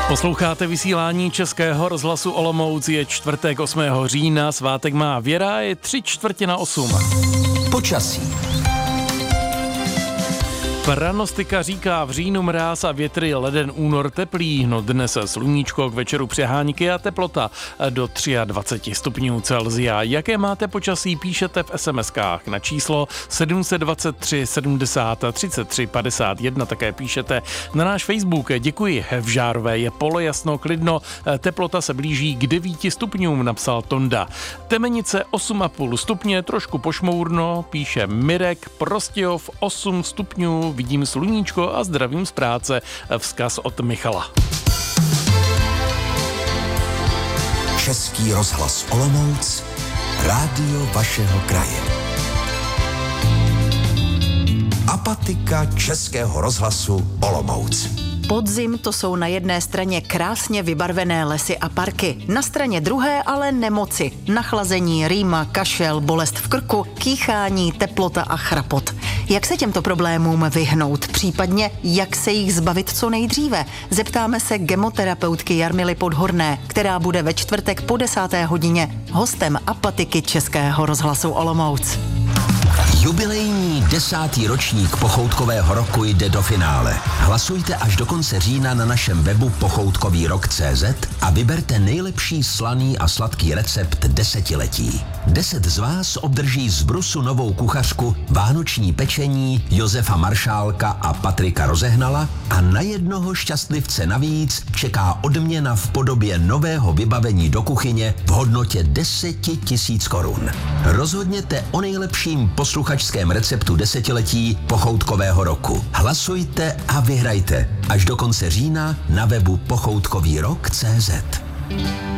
Posloucháte vysílání Českého rozhlasu Olomouc, je čtvrtek 8. října, svátek má Věra, je 7:45. Počasí. Pranostika říká v říjnu mráz a větry, leden, únor teplý, no dnes sluníčko, k večeru přehánky a teplota do 23 stupňů Celsia. Jaké máte počasí, píšete v SMS-kách na číslo 723 70 33 51, také píšete na náš Facebook. Děkuji, v Žárové je polojasno, klidno, teplota se blíží k 9 stupňům, napsal Tonda. Temenice 8,5 stupně, trošku pošmourno, píše Mirek, Prostějov 8 stupňů, vidím sluníčko a zdravím z práce, vzkaz od Michala. Český rozhlas Olomouc, rádio vašeho kraje. Apatika Českého rozhlasu Olomouc. Podzim to jsou na jedné straně krásně vybarvené lesy a parky, na straně druhé ale nemoci, nachlazení, rýma, kašel, bolest v krku, kýchání, teplota a chrapot. Jak se těmto problémům vyhnout, případně jak se jich zbavit co nejdříve? Zeptáme se gemoterapeutky Jarmily Podhorné, která bude ve čtvrtek po 10. hodině hostem Apatiky Českého rozhlasu Olomouc. Jubilejní 10. ročník pochoutkového roku jde do finále. Hlasujte až do konce října na našem webu pochoutkovýrok.cz a vyberte nejlepší slaný a sladký recept desetiletí. 10 z vás obdrží z Brusu novou kuchařku, vánoční pečení Josefa Maršálka a Patrika Rozehnala a na jednoho šťastlivce navíc čeká odměna v podobě nového vybavení do kuchyně v hodnotě 10 000 korun. Rozhodněte o nejlepším posluchačském receptu desetiletí pochoutkového roku. Hlasujte a vyhrajte až do konce října na webu pochoutkovýrok.cz.